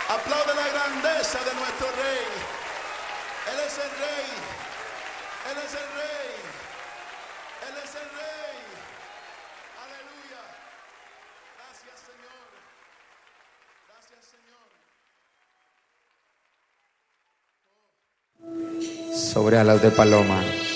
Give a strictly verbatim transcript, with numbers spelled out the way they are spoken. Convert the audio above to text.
Aplaude la grandeza de nuestro Rey. Él es el Rey. Él es el Rey. Él es el Rey. Aleluya. Gracias, Señor. Gracias, Señor. Sobre alas de paloma.